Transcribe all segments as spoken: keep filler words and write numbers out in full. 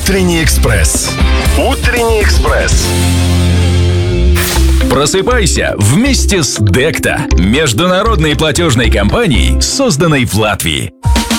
Утренний экспресс. Утренний экспресс. Просыпайся вместе с Декта, международной платежной компанией, созданной в Латвии.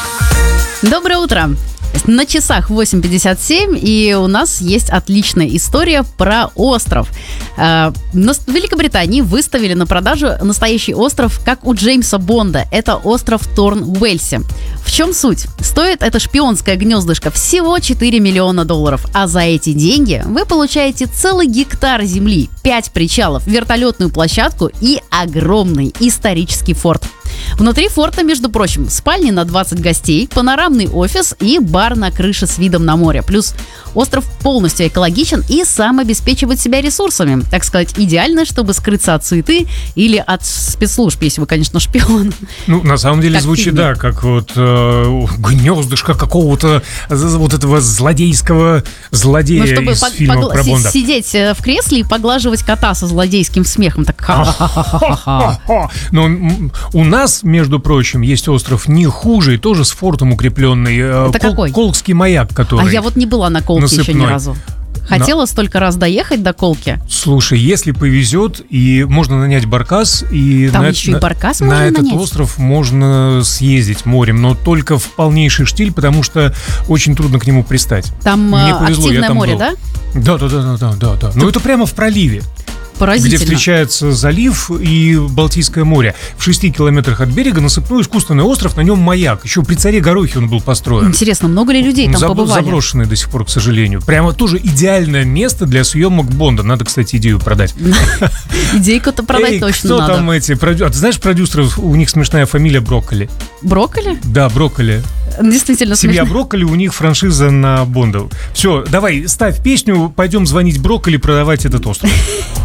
Доброе утро! На часах восемь пятьдесят семь, и у нас есть отличная история про остров. В Великобритании выставили на продажу настоящий остров, как у Джеймса Бонда. Это остров Торн в Уэльсе. В чем суть? Стоит это шпионское гнездышко всего четыре миллиона долларов, а за эти деньги вы получаете целый гектар земли, пять причалов, вертолетную площадку и огромный исторический форт. Внутри форта, между прочим, спальни на двадцать гостей, панорамный офис и бар на крыше с видом на море. Плюс остров полностью экологичен и сам обеспечивает себя ресурсами. Так сказать, идеально, чтобы скрыться от суеты или от спецслужб, если вы, конечно, шпион. Ну, на самом деле как звучит, фильм. да, как вот э, гнездышко какого-то вот этого злодейского злодея Ну, чтобы из по- фильма погла- про си- Бонда. сидеть э, в кресле и поглаживать кота со злодейским смехом. Так ха-ха-ха-ха-ха. Но м, у нас, между прочим, есть остров не хуже, и тоже с фортом укрепленный. э, Это Кол- какой? Колкский маяк, который... А я вот не была на Колке еще ни насыпной. разу. Хотела столько раз доехать до Колки. Слушай, если повезет, и можно нанять баркас, и Там на, еще и на- баркас на можно этот нанять? остров можно съездить морем, но только в полнейший штиль, потому что очень трудно к нему пристать. Там Мне э, повезло, я активное там море, был. да? Да, да, да, да, да, да, да. Но это прямо в проливе, где Поразительно. встречается залив и Балтийское море. В шести километрах от берега насыпной искусственный остров, на нем маяк. Еще при царе Горохе он был построен. Интересно, много ли людей там Заб- побывали? Заброшенный до сих пор, к сожалению. Прямо тоже идеальное место для съемок Бонда. Надо, кстати, идею продать. Идейку-то продать Эй, точно кто надо. там эти? продю- А ты знаешь продюсеров? У них смешная фамилия Брокколи. Брокколи? Да, Брокколи. Действительно Семья смешно. Брокколи, у них франшиза на Бонда. Все, давай, ставь песню, пойдем звонить Брокколи, продавать этот остров.